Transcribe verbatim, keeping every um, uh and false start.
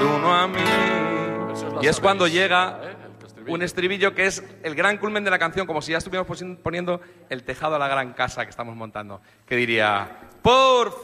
de uno a mí. Y es cuando llega ¿eh? un estribillo que es el gran culmen de la canción, como si ya estuviéramos poniendo el tejado a la gran casa que estamos montando. Que diría, por